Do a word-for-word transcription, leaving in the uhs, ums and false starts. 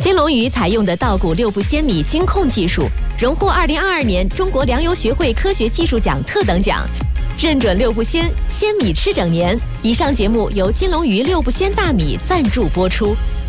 金龙鱼采用的稻谷六步鲜米精控技术，荣获二零二二年中国粮油学会科学技术奖特等奖，认准六步鲜，鲜米吃整年。以上节目由金龙鱼六步鲜大米赞助播出。